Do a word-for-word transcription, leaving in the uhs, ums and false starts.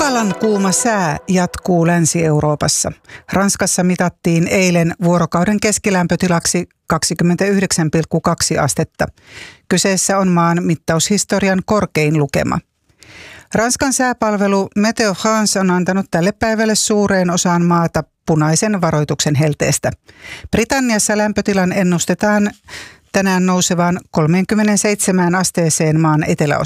Tukalan kuuma sää jatkuu Länsi-Euroopassa. Ranskassa mitattiin eilen vuorokauden keskilämpötilaksi kaksikymmentäyhdeksän pilkku kaksi astetta. Kyseessä on maan mittaushistorian korkein lukema. Ranskan sääpalvelu Meteo France on antanut tälle päivälle suureen osaan maata punaisen varoituksen helteestä. Britanniassa lämpötilan ennustetaan tänään nousevan kolmeenkymmeneenseitsemään asteeseen maan eteläosassa.